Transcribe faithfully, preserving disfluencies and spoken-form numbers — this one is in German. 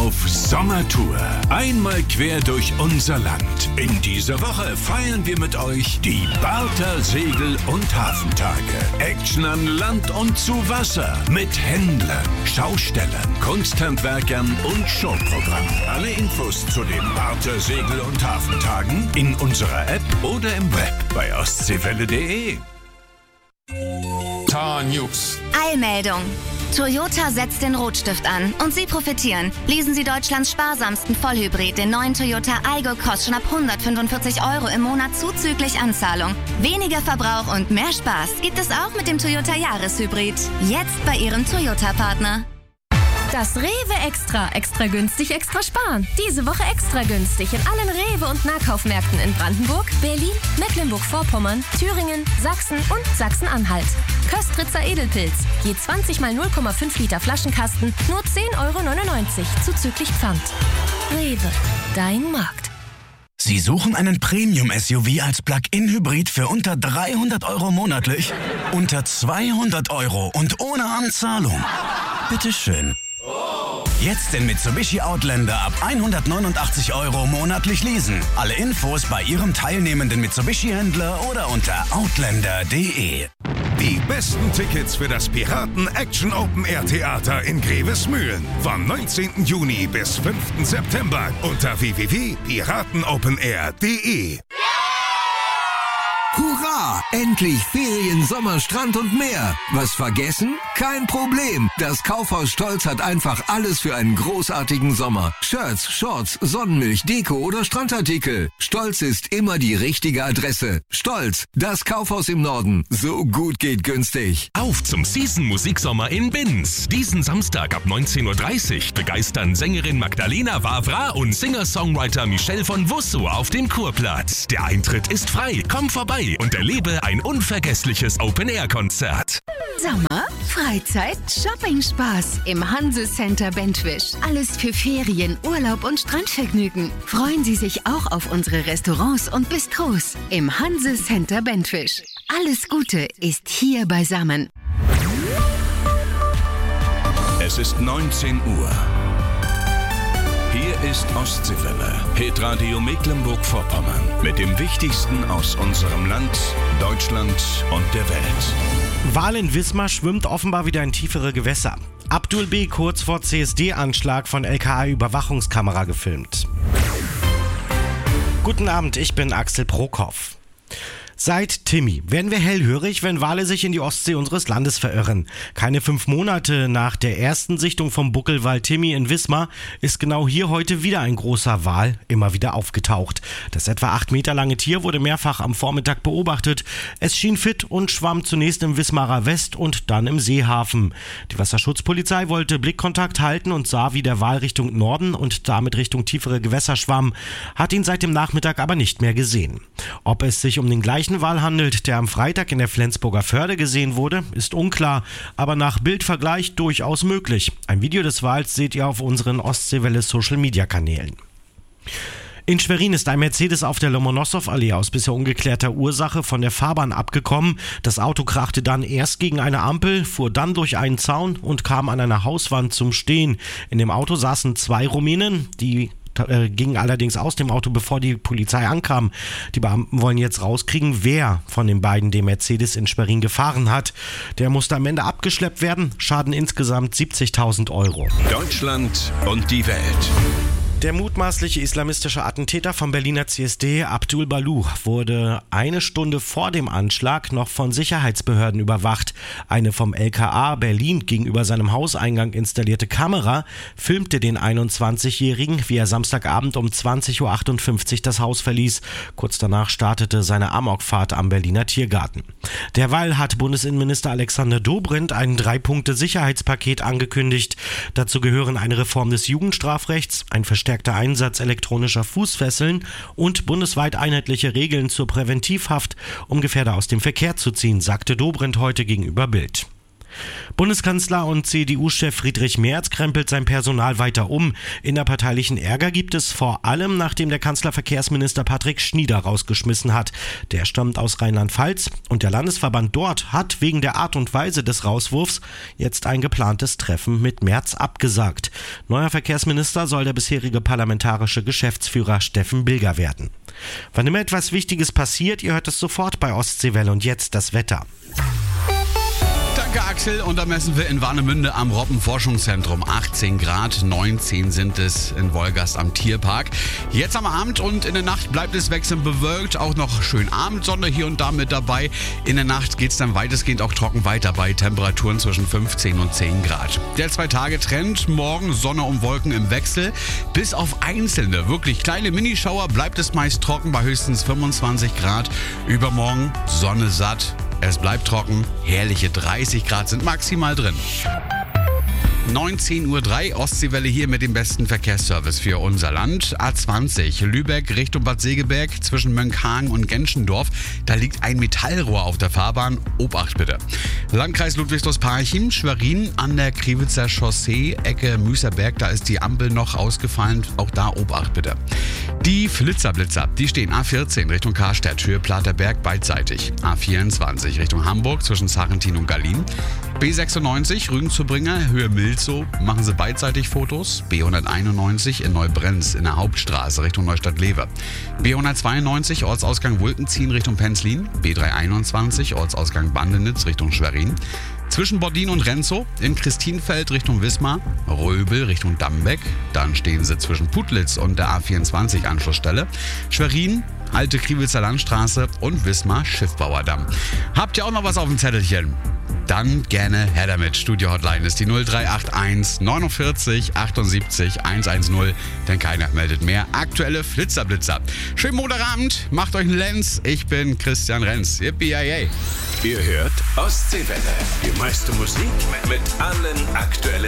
auf Sommertour. Einmal quer durch unser Land. In dieser Woche feiern wir mit euch die Barther Segel- und Hafentage. Action an Land und zu Wasser. Mit Händlern, Schaustellern, Kunsthandwerkern und Showprogramm. Alle Infos zu den Barther Segel- und Hafentagen in unserer App oder im Web bei ostseewelle punkt de. Tar News. Eilmeldung. Toyota setzt den Rotstift an und Sie profitieren. Leasen Sie Deutschlands sparsamsten Vollhybrid, den neuen Toyota Aygo, kostet schon ab hundertfünfundvierzig Euro im Monat zuzüglich Anzahlung. Weniger Verbrauch und mehr Spaß gibt es auch mit dem Toyota Jahreshybrid. Jetzt bei Ihrem Toyota-Partner. Das Rewe Extra. Extra günstig, extra sparen. Diese Woche extra günstig in allen Rewe- und Nahkaufmärkten in Brandenburg, Berlin, Mecklenburg-Vorpommern, Thüringen, Sachsen und Sachsen-Anhalt. Köstritzer Edelpilz. Je zwanzig mal null Komma fünf Liter Flaschenkasten, nur zehn Euro neunundneunzig, zuzüglich Pfand. Rewe, dein Markt. Sie suchen einen Premium-S U V als Plug-in-Hybrid für unter dreihundert Euro monatlich? Unter zweihundert Euro und ohne Anzahlung? Bitteschön. Jetzt den Mitsubishi Outlander ab hundertneunundachtzig Euro monatlich leasen. Alle Infos bei Ihrem teilnehmenden Mitsubishi-Händler oder unter outlander punkt de. Die besten Tickets für das Piraten Action Open Air Theater in Grevesmühlen vom neunzehnten Juni bis fünften September unter w w w punkt piratenopenair punkt de. Hurra! Endlich Ferien, Sommer, Strand und mehr. Was vergessen? Kein Problem. Das Kaufhaus Stolz hat einfach alles für einen großartigen Sommer. Shirts, Shorts, Sonnenmilch, Deko oder Strandartikel. Stolz ist immer die richtige Adresse. Stolz, das Kaufhaus im Norden. So gut geht günstig. Auf zum Season-Musiksommer in Binz. Diesen Samstag ab neunzehn Uhr dreißig begeistern Sängerin Magdalena Wawra und Singer-Songwriter Michel von Wusso auf dem Kurplatz. Der Eintritt ist frei. Komm vorbei und erlebe ein unvergessliches Open-Air-Konzert. Sommer, Freizeit, Shopping-Spaß im Hanse Center Bentwisch. Alles für Ferien, Urlaub und Strandvergnügen. Freuen Sie sich auch auf unsere Restaurants und Bistros im Hanse Center Bentwisch. Alles Gute ist hier beisammen. Es ist neunzehn Uhr. Hier ist Ostseewelle, Hitradio Mecklenburg-Vorpommern. Mit dem Wichtigsten aus unserem Land, Deutschland und der Welt. Wal in Wismar schwimmt offenbar wieder in tiefere Gewässer. Abdul B. kurz vor C S D-Anschlag von L K A-Überwachungskamera gefilmt. Guten Abend, ich bin Axel Prokop. Seit Timmy werden wir hellhörig, wenn Wale sich in die Ostsee unseres Landes verirren. Keine fünf Monate nach der ersten Sichtung vom Buckelwal Timmy in Wismar ist genau hier heute wieder ein großer Wal immer wieder aufgetaucht. Das etwa acht Meter lange Tier wurde mehrfach am Vormittag beobachtet. Es schien fit und schwamm zunächst im Wismarer West und dann im Seehafen. Die Wasserschutzpolizei wollte Blickkontakt halten und sah, wie der Wal Richtung Norden und damit Richtung tiefere Gewässer schwamm, hat ihn seit dem Nachmittag aber nicht mehr gesehen. Ob es sich um den gleichen Wal handelt, der am Freitag in der Flensburger Förde gesehen wurde, ist unklar, aber nach Bildvergleich durchaus möglich. Ein Video des Wals seht ihr auf unseren Ostseewelle Social Media Kanälen. In Schwerin ist ein Mercedes auf der Lomonossow-Allee aus bisher ungeklärter Ursache von der Fahrbahn abgekommen. Das Auto krachte dann erst gegen eine Ampel, fuhr dann durch einen Zaun und kam an einer Hauswand zum Stehen. In dem Auto saßen zwei Rumänen, die gingen allerdings aus dem Auto, bevor die Polizei ankam. Die Beamten wollen jetzt rauskriegen, wer von den beiden den Mercedes in Schwerin gefahren hat. Der musste am Ende abgeschleppt werden. Schaden insgesamt siebzigtausend Euro. Deutschland und die Welt. Der mutmaßliche islamistische Attentäter vom Berliner C S D, Abdul Baluch, wurde eine Stunde vor dem Anschlag noch von Sicherheitsbehörden überwacht. Eine vom L K A Berlin gegenüber seinem Hauseingang installierte Kamera filmte den einundzwanzigjährigen, wie er Samstagabend um zwanzig Uhr achtundfünfzig das Haus verließ. Kurz danach startete seine Amokfahrt am Berliner Tiergarten. Derweil hat Bundesinnenminister Alexander Dobrindt ein Drei-Punkte-Sicherheitspaket angekündigt. Dazu gehören eine Reform des Jugendstrafrechts, ein verstärkter Einsatz elektronischer Fußfesseln und bundesweit einheitliche Regeln zur Präventivhaft, um Gefährder aus dem Verkehr zu ziehen, sagte Dobrindt heute gegenüber Bild. Bundeskanzler und C D U-Chef Friedrich Merz krempelt sein Personal weiter um. Innerparteilichen Ärger gibt es vor allem, nachdem der Kanzler Verkehrsminister Patrick Schnieder rausgeschmissen hat. Der stammt aus Rheinland-Pfalz und der Landesverband dort hat wegen der Art und Weise des Rauswurfs jetzt ein geplantes Treffen mit Merz abgesagt. Neuer Verkehrsminister soll der bisherige parlamentarische Geschäftsführer Steffen Bilger werden. Wann immer etwas Wichtiges passiert, ihr hört es sofort bei Ostseewelle und jetzt das Wetter. Danke Axel, und da messen wir in Warnemünde am Robbenforschungszentrum achtzehn Grad, neunzehn sind es in Wolgast am Tierpark. Jetzt am Abend und in der Nacht bleibt es wechselnd bewölkt, auch noch schön Abendsonne hier und da mit dabei. In der Nacht geht es dann weitestgehend auch trocken weiter bei Temperaturen zwischen fünfzehn und zehn Grad. Der Zwei-Tage-Trend, morgen Sonne und Wolken im Wechsel. Bis auf einzelne, wirklich kleine Minischauer bleibt es meist trocken bei höchstens fünfundzwanzig Grad. Übermorgen Sonne satt. Es bleibt trocken, herrliche dreißig Grad sind maximal drin. neunzehn Uhr drei, Ostseewelle hier mit dem besten Verkehrsservice für unser Land. A zwanzig, Lübeck Richtung Bad Segeberg zwischen Mönckehagen und Genschendorf. Da liegt ein Metallrohr auf der Fahrbahn. Obacht bitte. Landkreis Ludwigslust-Parchim, Schwerin an der Kriwitzer Chaussee, Ecke Müßerberg. Da ist die Ampel noch ausgefallen. Auch da Obacht bitte. Die Flitzerblitzer, die stehen A vierzehn Richtung Karstadt, Höhe Platerberg beidseitig. A vierundzwanzig Richtung Hamburg zwischen Sarrentin und Gallien. B sechsundneunzig Rügen-zu-Bringer, Höhe Milzow, machen Sie beidseitig Fotos. B hunderteinundneunzig in Neubrenz in der Hauptstraße Richtung Neustadt-Lever. B hundertzweiundneunzig Ortsausgang Wulkenziehen Richtung Penzlin. B dreihunderteinundzwanzig Ortsausgang Bandenitz Richtung Schwerin. Zwischen Bordin und Renzow in Christinfeld Richtung Wismar, Röbel Richtung Dambeck, dann stehen sie zwischen Putlitz und der A vierundzwanzig Anschlussstelle, Schwerin, Alte Kriwitzer Landstraße und Wismar Schiffbauerdamm. Habt ihr auch noch was auf dem Zettelchen? Dann gerne her damit. Studio-Hotline ist die null drei acht eins neunundvierzig achtundsiebzig hundertzehn, denn keiner meldet mehr. Aktuelle Flitzerblitzer. Schönen Montagabend, macht euch einen Lenz. Ich bin Christian Renz. Yippie-yay. Ihr hört Ostseewelle. Die meiste Musik mit allen aktuellen